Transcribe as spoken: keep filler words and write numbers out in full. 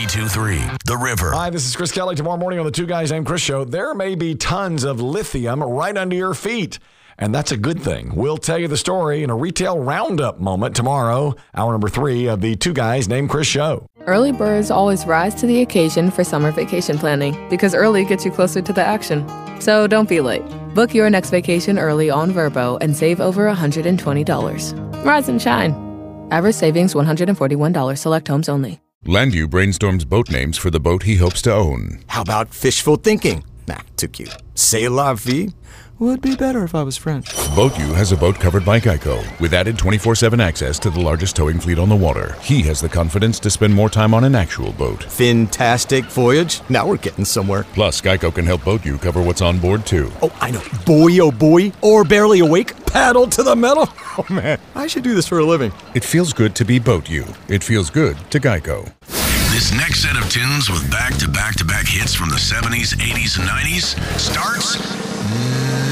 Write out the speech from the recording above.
ninety-two point three The River. Hi, this is Chris Kelly. Tomorrow morning on the Two Guys Named Chris show, there may be tons of lithium right under your feet. And that's a good thing. We'll tell you the story in a retail roundup moment tomorrow, hour number three of the Two Guys Named Chris show. Early birds always rise to the occasion for summer vacation planning because early gets you closer to the action. So don't be late. Book your next vacation early on Vrbo and save over one hundred twenty dollars. Rise and shine. Average savings one hundred forty-one dollars. Select homes only. Landu brainstorms boat names for the boat he hopes to own. How about fishful thinking? Nah, too cute. C'est la vie would be better if I was French. BoatU has a boat covered by Geico with added twenty-four seven access to the largest towing fleet on the water. He has the confidence to spend more time on an actual boat. Fantastic voyage. Now we're getting somewhere. Plus, Geico can help BoatU cover what's on board, too. Oh, I know. Boy, oh boy. Or barely awake. Paddle to the metal. Oh, man. I should do this for a living. It feels good to be BoatU. It feels good to Geico. This next set of tunes with back-to-back-to-back hits from the seventies, eighties, and nineties starts